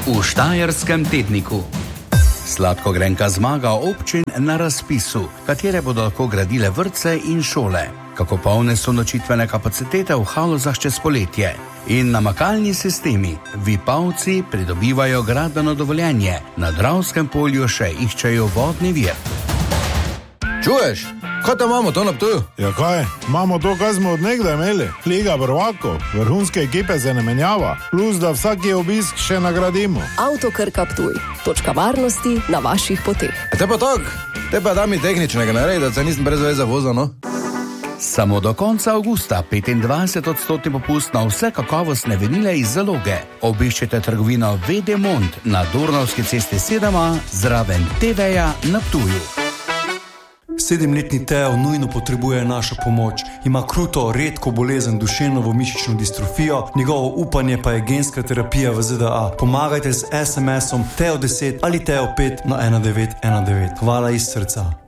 v Štajerskem tedniku. Sladkogrenka zmaga občin na razpisu, katere bodo lahko gradile vrtce in šole. Kako polne so nočitvene kapacitete v Halozah čez poletje. In namakalni sistemi, Vipavci pridobivajo gradbeno dovoljenje, na Dravskem polju še iščejo vodni vir. Čuješ? Kaj tam imamo to na Ptuju? Ja kaj? Imamo to, kaj smo od nekdaj imeli. Liga prvakov, vrhunske ekipe se ne menjava, plus da vsaki obisk še nagradimo. Avtokrka Ptuj. Točka varnosti na vaših poteh. Te pa tak, te pa da mi tehničnega naredi, da se nisem brez veze vozil, no? Samo do konca avgusta 25% popust na vse kakovostne vinile iz zaloge. Obiščite trgovino VD Mont na Dornavski cesti 7A zraven TV-ja na Ptuju. 7-letni Teo nujno potrebuje našo pomoč. Ima kruto, redko bolezen duševno-mišično distrofijo, njegovo upanje pa je genska terapija v ZDA. Pomagajte z SMS-om Teo10 ali Teo5 na 1919. Hvala iz srca.